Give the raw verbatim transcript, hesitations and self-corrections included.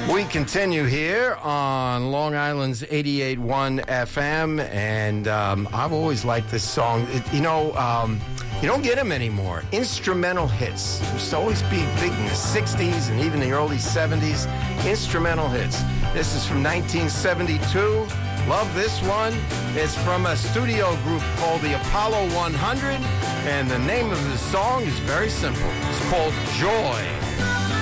We continue here on Long Island's eighty-eight point one F M, and um, I've always liked this song. It, you know, um, you don't get them anymore. Instrumental hits used to always be big in the sixties and even the early seventies. Instrumental hits. This is from nineteen seventy-two. Love this one. It's from a studio group called the Apollo one hundred, and the name of the song is very simple. It's called Joy.